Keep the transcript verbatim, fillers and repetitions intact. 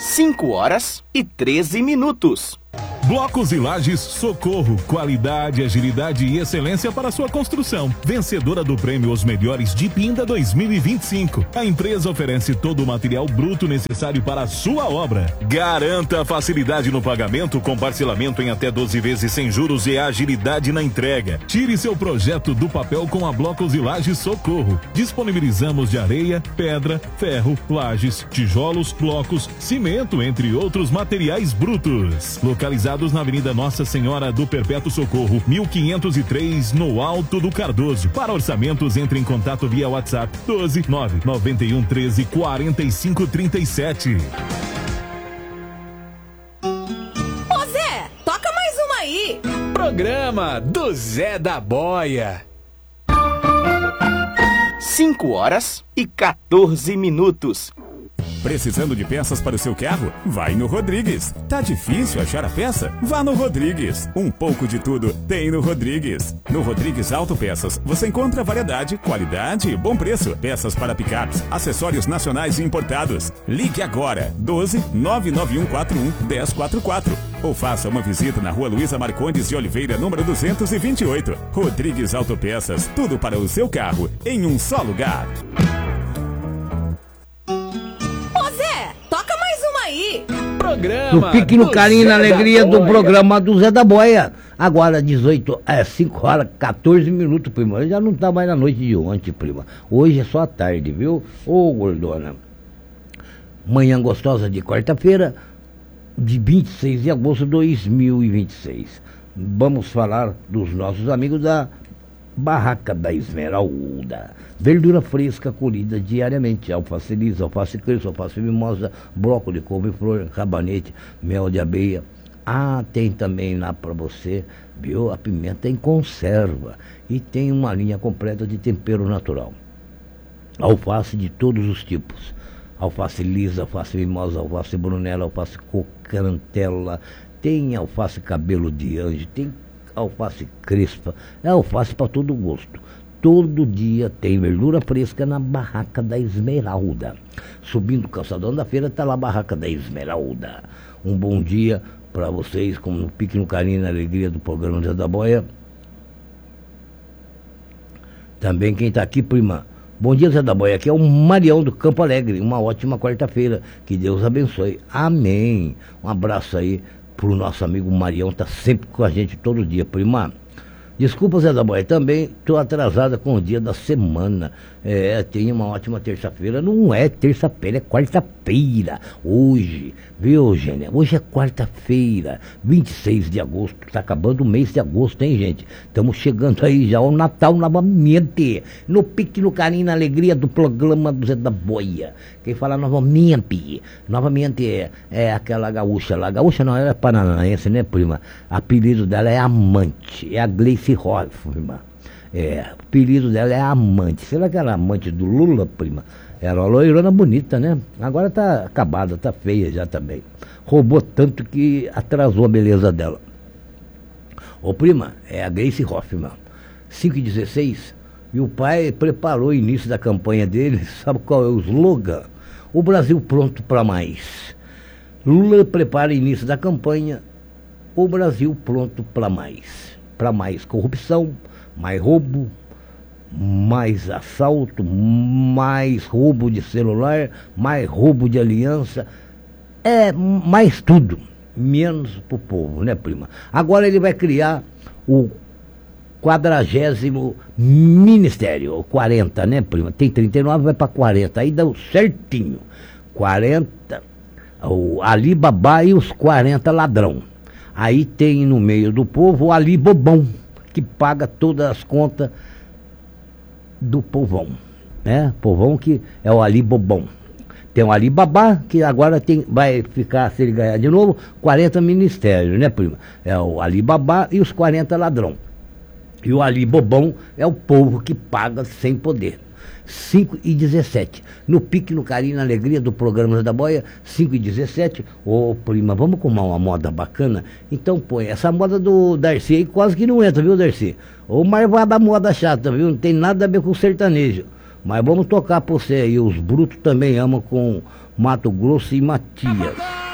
cinco horas e treze minutos. Blocos e Lajes Socorro, qualidade, agilidade e excelência para sua construção. Vencedora do prêmio Os Melhores de Pinda dois mil e vinte e cinco. A empresa oferece todo o material bruto necessário para a sua obra. Garanta facilidade no pagamento com parcelamento em até doze vezes sem juros e agilidade na entrega. Tire seu projeto do papel com a Blocos e Lajes Socorro. Disponibilizamos de areia, pedra, ferro, lajes, tijolos, blocos, cimento, entre outros materiais brutos. Localizado na Avenida Nossa Senhora do Perpétuo Socorro, mil quinhentos e três, no Alto do Cardoso. Para orçamentos, entre em contato via WhatsApp doze nove nove um treze quarenta e cinco trinta e sete. Ô Zé, toca mais uma aí. Programa do Zé da Boia. cinco horas e quatorze minutos. Precisando de peças para o seu carro? Vai no Rodrigues. Tá difícil achar a peça? Vá no Rodrigues. Um pouco de tudo tem no Rodrigues. No Rodrigues Autopeças você encontra variedade, qualidade e bom preço. Peças para picapes, acessórios nacionais e importados. Ligue agora doze nove nove um quatro um um zero quatro quatro ou faça uma visita na Rua Luísa Marcondes de Oliveira, número duzentos e vinte e oito. Rodrigues Autopeças, tudo para o seu carro em um só lugar. No pique, no carinho, na alegria do programa do Zé da Boia. Agora, dezoito, é, cinco horas, quatorze minutos, prima. Eu já não tá mais na noite de ontem, prima. Hoje é só a tarde, viu? Ô, gordona. Manhã gostosa de quarta-feira, de vinte e seis de agosto de dois mil e vinte e seis. Vamos falar dos nossos amigos da Barraca da Esmeralda. Verdura fresca colhida diariamente. Alface lisa, alface crespo, alface mimosa, brócolis, couve-flor, rabanete, mel de abelha. Ah, tem também lá para você, viu? A pimenta em conserva. E tem uma linha completa de tempero natural. Alface de todos os tipos. Alface lisa, alface mimosa, alface brunella, alface cocantela. Tem alface cabelo de anjo, tem alface crespa, é alface para todo gosto. Todo dia tem verdura fresca na Barraca da Esmeralda. Subindo o calçadão da feira está lá a Barraca da Esmeralda. Um bom dia para vocês, como no pique, no carinho, na alegria do programa Zé da Boia. Também quem está aqui, prima. Bom dia, Zé da Boia. Aqui é o Marião do Campo Alegre. Uma ótima quarta-feira. Que Deus abençoe. Amém. Um abraço aí pro nosso amigo Marião, tá sempre com a gente todo dia, prima. Desculpa, Zé da Boia, também tô atrasada com o dia da semana. É, tem uma ótima terça-feira. Não é terça-feira, é quarta-feira. Hoje, viu, Eugênia? Hoje é quarta-feira, vinte e seis de agosto. Tá acabando o mês de agosto, hein, gente? Estamos chegando aí já ao Natal novamente. No pique, no carinho, na alegria do programa do Zé da Boia. Quem fala novamente, novamente é, é aquela gaúcha lá. Gaúcha não, ela é paranaense, né, prima? O apelido dela é Amante, é a Gleice Hoff, prima. É, o apelido dela é Amante. Será que ela é amante do Lula, prima? Era uma loirona bonita, né? Agora tá acabada, tá feia já também. Roubou tanto que atrasou a beleza dela. Ô, prima, é a Gleice Hoffman. cinco e dezesseis. E o pai preparou o início da campanha dele. Sabe qual é o slogan? O Brasil pronto para mais. Lula prepara o início da campanha. O Brasil pronto para mais. Para mais corrupção, mais roubo, mais assalto, mais roubo de celular, mais roubo de aliança, é mais tudo, menos pro povo, né, prima? Agora ele vai criar o quadragésimo ministério, quarenta, né, prima? Tem trinta e nove, vai para quarenta, aí dá certinho, quarenta, o Ali Babá e os quarenta ladrão. Aí tem no meio do povo o Ali Bobão, que paga todas as contas do povão, né? Povão que é o Ali Bobão. Tem o Ali Babá, que agora tem, vai ficar, se ele ganhar de novo, quarenta ministérios, né, prima? É o Ali Babá e os quarenta ladrão. E o Ali Bobão é o povo que paga sem poder. cinco e dezessete. No pique, no carinho, na alegria do programa da Boia, cinco e dezessete. Ô, prima, vamos com uma moda bacana? Então põe. Essa moda do Darcy aí quase que não entra, viu, Darcy? Ô, marvada moda chata, viu? Não tem nada a ver com sertanejo. Mas vamos tocar pra você aí. Os brutos também amam com Mato Grosso e Matias.